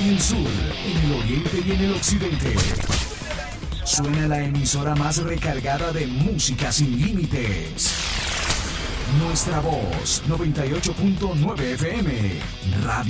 en el sur, en el oriente y en el occidente. Suena la emisora más recargada de música sin límites. Nuestra voz, 98.9 FM. Radio